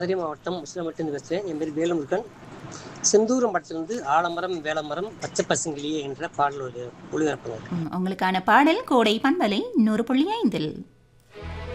மதுரை மாவட்டம் முஸ்லிம்பட்டிலிருந்து பேசுகிறேன். என் பேர் வேலுமுருகன். செந்தூரம் படத்திலிருந்து ஆலமரம் வேலமரம் பச்சை பசுங்கிளியே என்ற பாடல் ஒரு ஒளிபரப்புங்க. உங்களுக்கான பாடல் கோடை பண்பலை 100.5.